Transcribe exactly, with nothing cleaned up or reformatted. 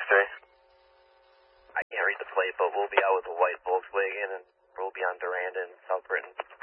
history? I can't read the plate, but we'll be out with a white Volkswagen, and we'll be on Durand in South Britain.